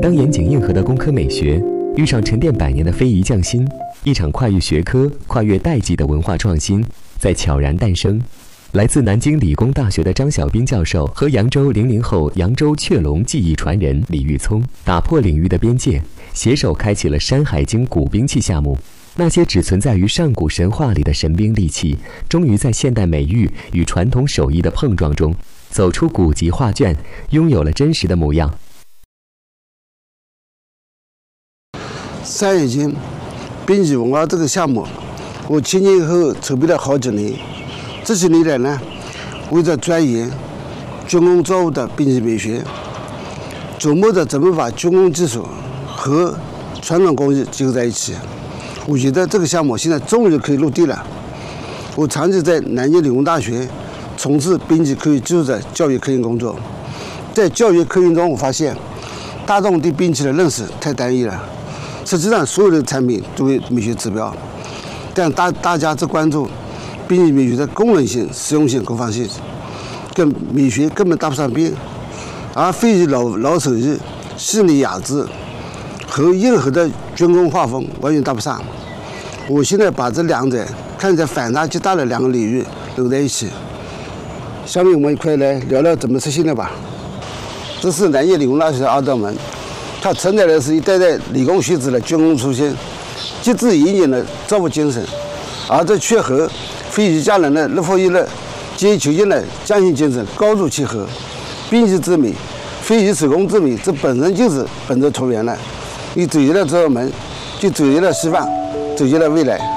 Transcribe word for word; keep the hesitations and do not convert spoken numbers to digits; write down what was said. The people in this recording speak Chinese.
当严谨硬核的工科美学遇上沉淀百年的非遗匠心，一场跨越学科、跨越代际的文化创新在悄然诞生。来自南京理工大学的张小斌教授和扬州零零后扬州雀龙技艺传人李玉聪，打破领域的边界，携手开启了《山海经》古兵器项目。那些只存在于上古神话里的神兵利器，终于在现代美育与传统手艺的碰撞中，走出古籍画卷，拥有了真实的模样。 山海经兵器文化这个项目，我前前后后筹备了好几年。这些年来呢，为了钻研军工造物的兵器美学，琢磨着怎么把军工技术和传统工艺结合在一起。我觉得这个项目现在终于可以落地了。我长期在南京理工大学从事兵器科学技术的教育科研工作，在教育科研中，我发现大众对兵器的认识太单一了。实际上，所有的产品都为美学指标，但大大家只关注兵器美学的功能性、实用性、国防性，跟美学根本搭不上边。而非遗老老手艺、细腻雅致和硬核的军工画风完全搭不上。我现在把这两者看起来反差极大的两个领域揉在一起。下面我们一块来聊聊怎么实现的吧。这是南京理工大学的二道门，它承载的是一代代理工学子的军工初心、极致严谨的造物精神，而这却和非遗匠人的日复一日、精益求精的匠心精神高度契合。兵器之美、非遗手工之美，这本身就是本质投缘了。你走进了这道门，就走进了希望，走进了未来。